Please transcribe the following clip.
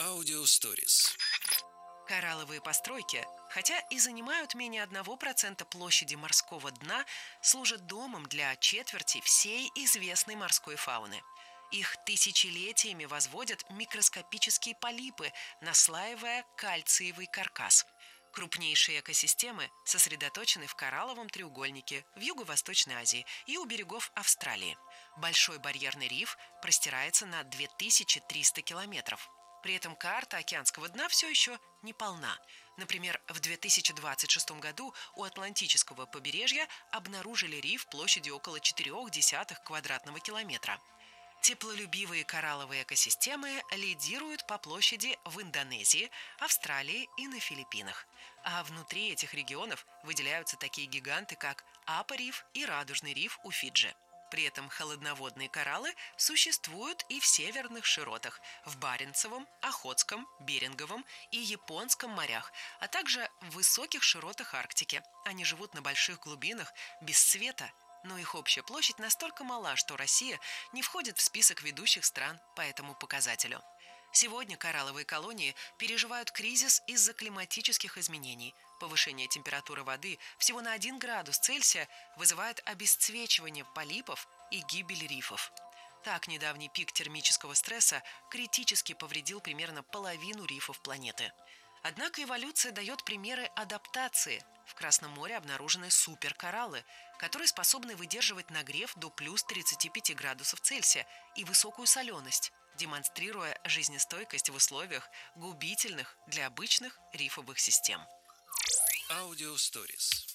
Аудиосторис. Коралловые постройки, хотя и занимают менее 1% площади морского дна, служат домом для четверти всей известной морской фауны. Их тысячелетиями возводят микроскопические полипы, наслаивая кальциевый каркас. Крупнейшие экосистемы сосредоточены в коралловом треугольнике в Юго-Восточной Азии и у берегов Австралии. Большой барьерный риф простирается на 2300 километров. При этом карта океанского дна все еще не полна. Например, в 2026 году у Атлантического побережья обнаружили риф площадью около 0,4 квадратного километра. Теплолюбивые коралловые экосистемы лидируют по площади в Индонезии, Австралии и на Филиппинах. А внутри этих регионов выделяются такие гиганты, как Апа-риф и Радужный риф у Фиджи. При этом холодноводные кораллы существуют и в северных широтах, в Баренцевом, Охотском, Беринговом и Японском морях, а также в высоких широтах Арктики. Они живут на больших глубинах, без света, но их общая площадь настолько мала, что Россия не входит в список ведущих стран по этому показателю. Сегодня коралловые колонии переживают кризис из-за климатических изменений. Повышение температуры воды всего на 1 градус Цельсия вызывает обесцвечивание полипов и гибель рифов. Так, недавний пик термического стресса критически повредил примерно половину рифов планеты. Однако эволюция дает примеры адаптации. В Красном море обнаружены суперкораллы, которые способны выдерживать нагрев до плюс 35 градусов Цельсия и высокую соленость, демонстрируя жизнестойкость в условиях, губительных для обычных рифовых систем. Аудиосторис.